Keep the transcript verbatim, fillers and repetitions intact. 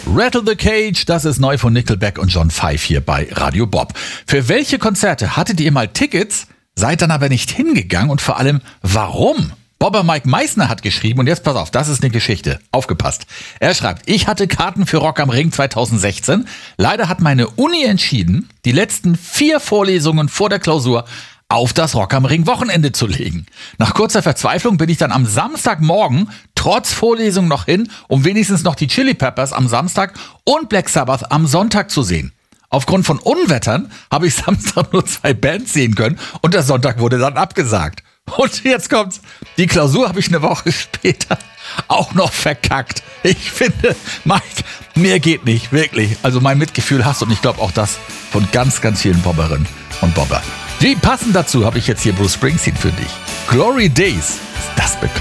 Rattle the Cage, das ist neu von Nickelback und John Five hier bei Radio Bob. Für welche Konzerte hattet ihr mal Tickets, seid dann aber nicht hingegangen und vor allem, warum? Bobber Mike Meissner hat geschrieben und jetzt pass auf, das ist eine Geschichte. Aufgepasst. Er schreibt, ich hatte Karten für Rock am Ring zwanzig sechzehn. Leider hat meine Uni entschieden, die letzten vier Vorlesungen vor der Klausur auf das Rock am Ring Wochenende zu legen. Nach kurzer Verzweiflung bin ich dann am Samstagmorgen trotz Vorlesung noch hin, um wenigstens noch die Chili Peppers am Samstag und Black Sabbath am Sonntag zu sehen. Aufgrund von Unwettern habe ich Samstag nur zwei Bands sehen können und der Sonntag wurde dann abgesagt. Und jetzt kommt's. Die Klausur habe ich eine Woche später auch noch verkackt. Ich finde, Mike, mehr geht nicht, wirklich. Also mein Mitgefühl hast du und ich glaube auch das von ganz, ganz vielen Bobberinnen und Bobber. Die passend dazu habe ich jetzt hier Bruce Springsteen für dich. Glory Days. Ist das bekannt?